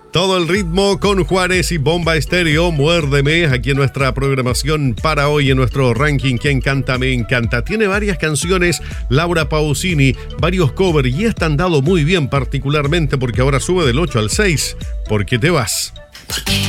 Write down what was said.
Todo el ritmo con Juanes y Bomba Estéreo, Muérdeme, aquí en nuestra programación para hoy, en nuestro ranking ¿Quién canta? Me encanta. Tiene varias canciones, Laura Pausini, varios covers, y esta han dado muy bien, particularmente porque ahora sube del 8 al 6. ¿Por qué te vas? ¿Por qué?